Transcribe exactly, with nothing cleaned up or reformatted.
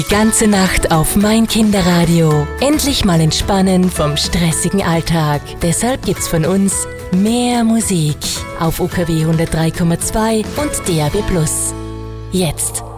Die ganze Nacht auf mein Kinderradio. Endlich mal entspannen vom stressigen Alltag. Deshalb gibt's von uns mehr Musik auf U K W hundertdrei Komma zwei und D A B plus. Jetzt